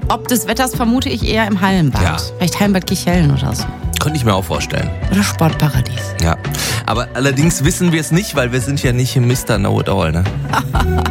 ob des Wetters vermute ich eher im Hallenbad. Ja. Vielleicht Hallenbad Kichellen oder so. Könnte ich mir auch vorstellen. Oder Sportparadies. Ja. Aber allerdings wissen wir es nicht, weil wir sind ja nicht im Mr. Know-it-all, ne?